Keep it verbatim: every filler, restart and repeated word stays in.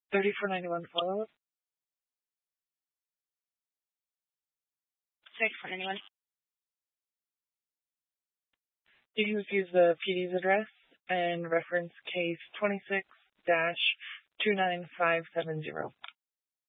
thirty-four ninety-one follow-up. thirty-four ninety-one. You can just use the P D's address and reference case twenty-six dash two nine five seven zero.